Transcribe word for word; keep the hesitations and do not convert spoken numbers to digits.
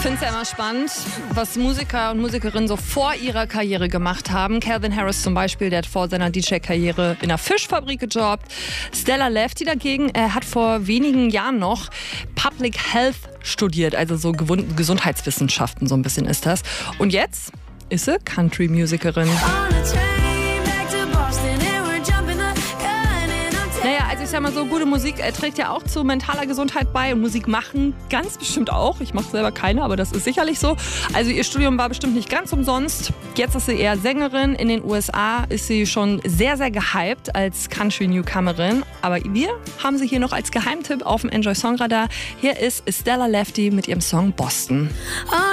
finde es ja immer spannend, was Musiker und Musikerinnen so vor ihrer Karriere gemacht haben. Calvin Harris zum Beispiel, der hat vor seiner D J-Karriere in einer Fischfabrik gejobbt. Stella Lefty dagegen, er hat vor wenigen Jahren noch Public Health studiert, also so Gewund- Gesundheitswissenschaften, so ein bisschen ist das. Und jetzt ist sie Country-Musikerin. Naja, also ich sag mal so, gute Musik äh, trägt ja auch zu mentaler Gesundheit bei und Musik machen ganz bestimmt auch. Ich mache selber keine, aber das ist sicherlich so. Also ihr Studium war bestimmt nicht ganz umsonst. Jetzt ist sie eher Sängerin. In den U S A ist sie schon sehr, sehr gehypt als Country-Newcomerin. Aber wir haben sie hier noch als Geheimtipp auf dem Enjoy Song Radar. Hier ist Stella Lefty mit ihrem Song Boston.